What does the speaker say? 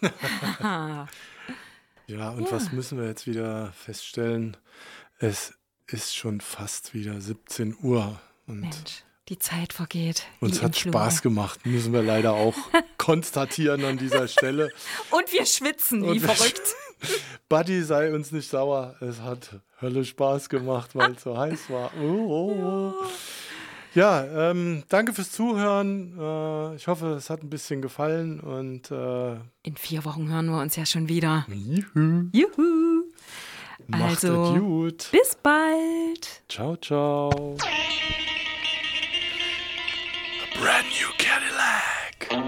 Ja, und was müssen wir jetzt wieder feststellen? Es ist schon fast wieder 17 Uhr. Und Mensch, die Zeit vergeht. Uns hat Spaß gemacht, müssen wir leider auch konstatieren an dieser Stelle. Und wir schwitzen wie verrückt. Buddy, sei uns nicht sauer. Es hat Hölle Spaß gemacht, weil es so heiß war. Ja, danke fürs Zuhören. Ich hoffe, es hat ein bisschen gefallen. Und in 4 Wochen hören wir uns ja schon wieder. Juhu. Juhu. Macht Also, es gut. Bis bald. Ciao, ciao. A brand new